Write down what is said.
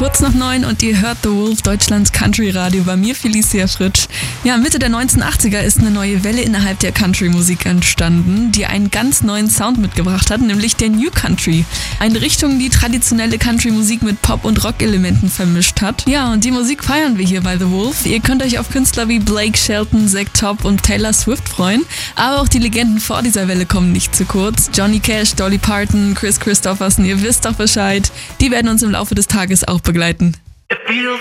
Kurz nach 9 und ihr hört The Wolf, Deutschlands Country-Radio, bei mir Felicia Fritsch. Ja, Mitte der 1980er ist eine neue Welle innerhalb der Country-Musik entstanden, die einen ganz neuen Sound mitgebracht hat, nämlich der New Country. Eine Richtung, die traditionelle Country-Musik mit Pop- und Rock-Elementen vermischt hat. Ja, und die Musik feiern wir hier bei The Wolf. Ihr könnt euch auf Künstler wie Blake Shelton, Zach Top und Taylor Swift freuen. Aber auch die Legenden vor dieser Welle kommen nicht zu kurz. Johnny Cash, Dolly Parton, Chris Christopherson, ihr wisst doch Bescheid. Die werden uns im Laufe des Tages auch begleiten.